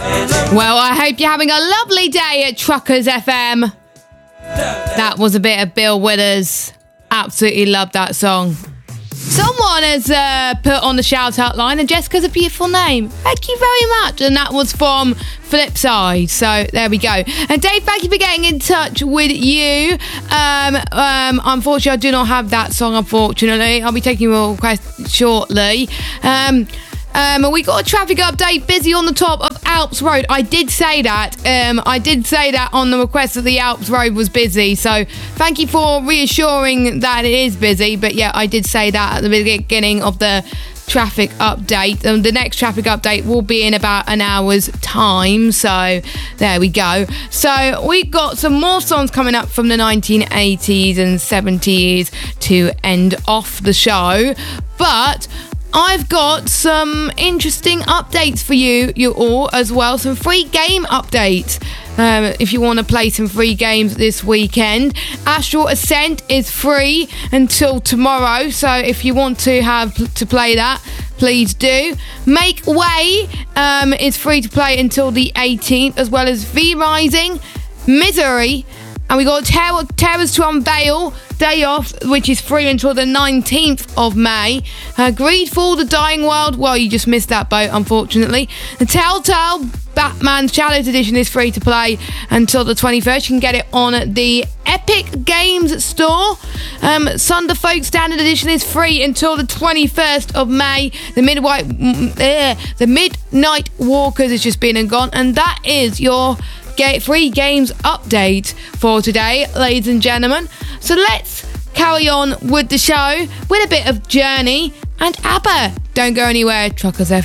Well, I hope you're having a lovely day at Truckers FM. That was a bit of Bill Withers. Absolutely loved that song. Someone has put on the shout out line, and Jessica's a beautiful name. Thank you very much. And that was from Flipside. So there we go. And Dave, thank you for getting in touch with you. Unfortunately, I do not have that song, unfortunately. I'll be taking your request shortly. We got a traffic update, busy on the top of Alps Road. I did say that. On the request that the Alps Road was busy. So thank you for reassuring that it is busy. But yeah, I did say that at the beginning of the traffic update. The next traffic update will be in about an hour's time. So there we go. So we've got some more songs coming up from the 1980s and 70s to end off the show. But I've got some interesting updates for you all as well. Some free game updates. If you want to play some free games this weekend. Astral Ascent is free until tomorrow. So if you want to play that, please do. Make Way is free to play until the 18th, as well as V-Rising, Misery, and we got Terrors to Unveil, Day Off, which is free until the 19th of May. Greedfall, The Dying World, well, you just missed that boat, unfortunately. The Telltale Batman Shadows Edition is free to play until the 21st. You can get it on the Epic Games Store. Thunderfolk Standard Edition is free until the 21st of May. The Midnight Walkers has just been and gone. And that is your free games update for today, ladies and gentlemen. So let's carry on with the show with a bit of Journey and ABBA. Don't go anywhere, Truckers FM.